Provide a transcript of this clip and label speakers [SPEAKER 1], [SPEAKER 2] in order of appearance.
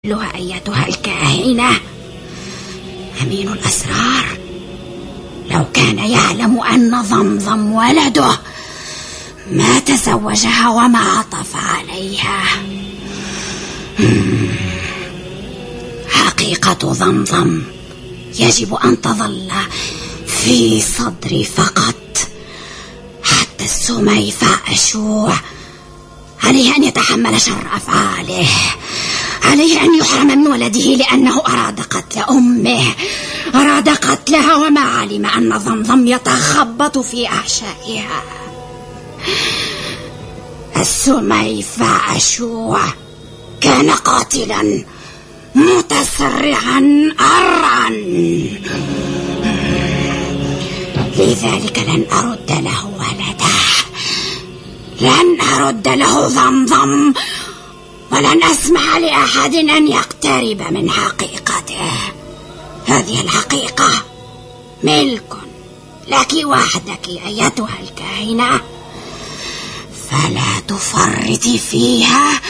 [SPEAKER 1] لها أيتها الكاهنة. أمين الأسرار لو كان يعلم أن ضمضم ولده ما تزوجها وما عطف عليها. حقيقة ضمضم يجب أن تظل في صدري فقط. حتى السميفاء أشوع عليه أن يتحمل شر أفعاله، عليه أن يحرم من ولده لأنه أراد قتل أمه، أراد قتلها وما علم أن ضمضم يتخبط في أحشائها. السميفاء أشوع كان قاتلا متسرعا أرعا، لذلك لن أرد له ولده، لن أرد له ضمضم، ولن أسمح لأحد أن يقترب من حقيقته. هذه الحقيقة ملك لك وحدك أيتها الكاهنة، فلا تفرطي فيها